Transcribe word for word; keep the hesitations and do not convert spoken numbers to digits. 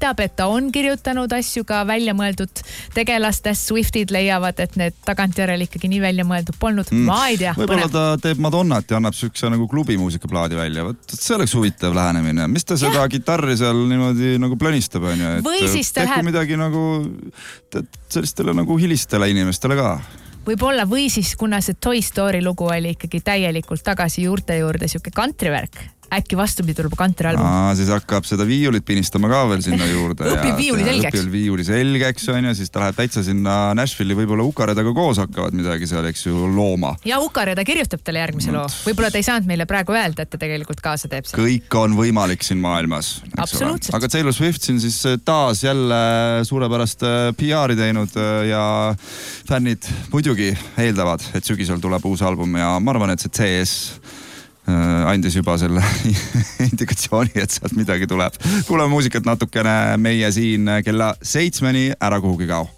väidab, et ta on kirjutanud asju ka välja mõeldud tegelastest. Swiftid leiavad, et need tagantjärel ikkagi nii välja mõeldud polnud. Mm. Ma ei tea. Võib-olla ta teeb Madonnat ja annab sükse nagu klubimuusikaplaadi välja. Võt, see oleks huvitav lähenemine. Mis ta seda ja. gitarri seal niimoodi nagu plönistab, on ju? Või siis ta läheb... midagi nagu sellistele nagu hilistele inimestele ka. Võib-olla või siis, kuna see Toy Story lugu oli ikkagi täielikult tagasi juurte juurde siuke kantrivärk. Äkki vastupidi tuleb kantrialbum. Aa, siis hakkab seda viiulit pinistama ka veel sinna juurde. õpib viiuli selgeks. Õpib viiuli selgeks, on ju, siis ta läheb täitsa sinna Nashville'i, võib-olla Ukaredaga koos hakkavad midagi seal, eks ju, looma. Ja Ukareda kirjutab talle järgmise loo. Võib-olla ta ei saanud meile praegu öelda, et ta tegelikult kaasa teeb seda. Kõik on võimalik siin maailmas. Absoluutselt. Aga Taylor Swift siin siis taas jälle suurepärast P R-i teinud ja fännid muidugi eeldavad, et sügisel tuleb uus album ja ma arvan, et see C S andis juba selle indikatsiooni, et sealt midagi tuleb. Kuuleme muusikat natukene meie siin kella seitsmeni, ära kuhugi kao.